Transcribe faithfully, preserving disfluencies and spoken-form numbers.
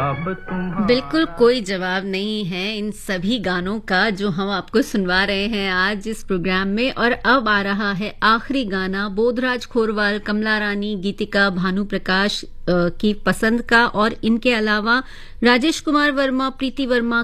जवाब तुम्हारा। बिल्कुल कोई जवाब नहीं है इन सभी गानों का जो हम आपको सुनवा रहे हैं आज इस प्रोग्राम में। और अब आ रहा है आखिरी गाना बोधराज खोरवाल, कमला रानी, गीतिका, भानु प्रकाश की पसंद का, और इनके अलावा राजेश कुमार वर्मा, प्रीति वर्मा,